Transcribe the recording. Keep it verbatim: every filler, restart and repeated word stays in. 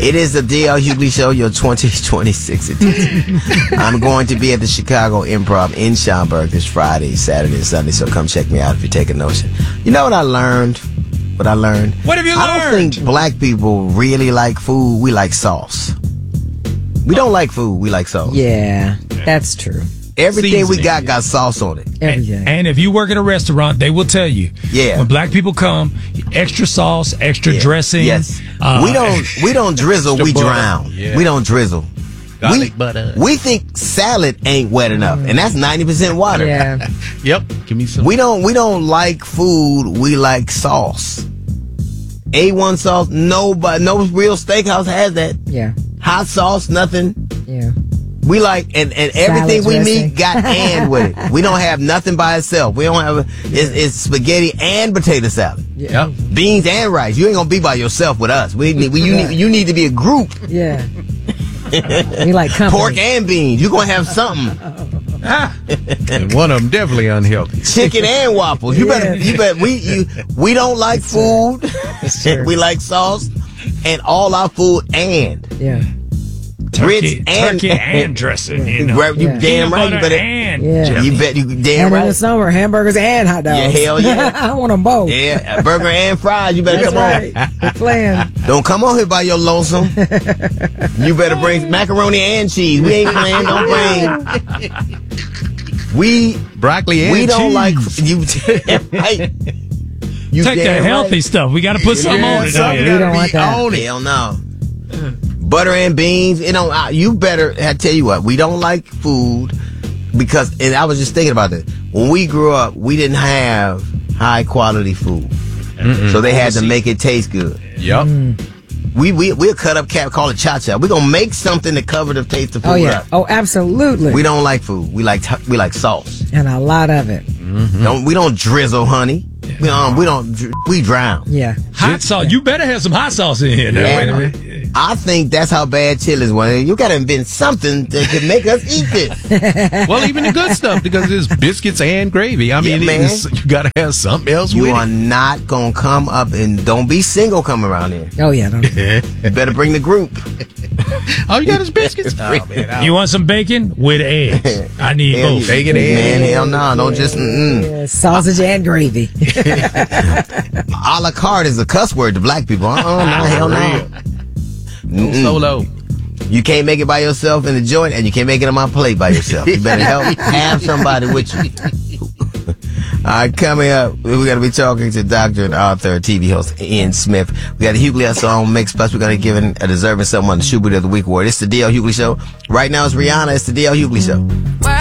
It is the D L Hughley Show, your twenty twenty-six edition. I'm going to be at the Chicago Improv in Schaumburg this Friday, Saturday, and Sunday, so come check me out if you take a notion. You know what I learned? What I learned? What have you learned? I don't think black people really like food. We like sauce. We don't like food. We like sauce. Yeah, that's true. Everything Seasoning, we got yeah. got sauce on it. Everything. And if you work at a restaurant, they will tell you. Yeah. When black people come, extra sauce, extra Yeah. dressing. Yes. Uh, we don't we don't drizzle, we butter. drown. Yeah. We don't drizzle. Garlic we, butter. we think salad ain't wet enough, and that's ninety percent water. Yeah. Yep. Give me some. We don't we don't like food, we like sauce. A one sauce, nobody no real steakhouse has that. Yeah. Hot sauce, nothing. Yeah. We like and, and everything we dressing. meet got and with it. We don't have nothing by itself. We don't have a, it's, it's spaghetti and potato salad. Yep. Beans and rice. You ain't gonna be by yourself with us. We need we, you need you need to be a group. Yeah. We like company. Pork and beans. You gonna have something. And one of them definitely unhealthy. Chicken and waffles. You better you better we you we don't like food. true. We like sauce and all our food and Yeah. turkey, grits and turkey and dressing. You know. Right, you Yeah. damn Peanut right. You butter better. and Yeah. jelly. You bet you damn And in the right. summer, hamburgers and hot dogs. Yeah, hell yeah. I want them both. Yeah, a burger and fries. You better That's come right. on. We're playing. Don't come on here by your lonesome. You better bring macaroni and cheese. We ain't playing. Don't bring. We Broccoli and we don't cheese. like you. Right. You Take damn that healthy right. stuff. We got to put something Yeah, on it. something don't We you? don't gotta want be that. on it. Hell no. Butter and beans. It don't. Uh, you better. I tell you what. We don't like food because, and I was just thinking about this. When we grew up, we didn't have high quality food, so they had to make it taste good. Yep. We we we'll cut up cat, call it cha cha. We're gonna make something to cover the taste of food Oh, yeah. up. Oh, absolutely. We don't like food. We like t- we like sauce. And a lot of it. Don't we don't drizzle honey. We don't we don't dr- we drown. Yeah. Hot sauce. You better have some hot sauce in here. Now. Yeah. Wait a minute. I think that's how bad chili's was. You gotta invent something that could make us eat this. Well, even the good stuff because it's biscuits and gravy. I mean, Yeah, man. it's, you got to have something else You with are it. not gonna come up and don't be single coming around here. Oh, yeah. Don't, You better bring the group. All you got is biscuits. Oh, man, I- You want some bacon with eggs? I need Hell, both. Bacon and man, hell no, don't just mm-mm. yeah, sausage and gravy. A la carte is a cuss word to black people. Uh-uh, no, hell no. Mm-mm. Solo. You can't make it by yourself in the joint, and you can't make it on my plate by yourself. You better help have somebody with you. All right, coming up, we're going to be talking to Doctor and author, T V host Ian Smith. We got a Hughley song mix, plus we're going to give a deserving someone the Shoe Boot of the Week award. It's the D L Hughley Show. Right now it's Rihanna. It's the D L Hughley Show.